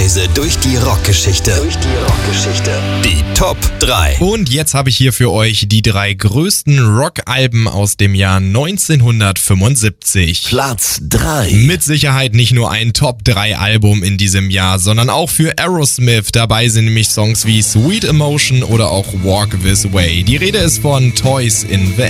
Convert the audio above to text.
Reise durch die Rockgeschichte. Die Top 3. Und jetzt habe ich hier für euch die 3 größten Rockalben aus dem Jahr 1975. Platz 3. Mit Sicherheit nicht nur ein Top 3 Album in diesem Jahr, sondern auch für Aerosmith. Dabei sind nämlich Songs wie Sweet Emotion oder auch Walk This Way. Die Rede ist von Toys in the